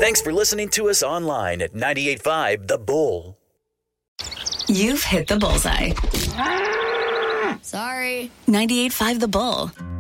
Thanks for listening to us online at 98.5 The Bull. You've hit the bullseye. Sorry. 98.5 The Bull.